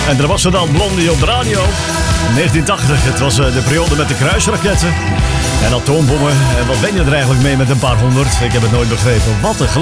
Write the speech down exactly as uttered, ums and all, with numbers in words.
En er was ze dan, Blondie op de radio. negentien tachtig, het was uh, de periode met de kruisraketten. En atoombommen. En wat ben je er eigenlijk mee met een paar honderd? Ik heb het nooit begrepen. Wat een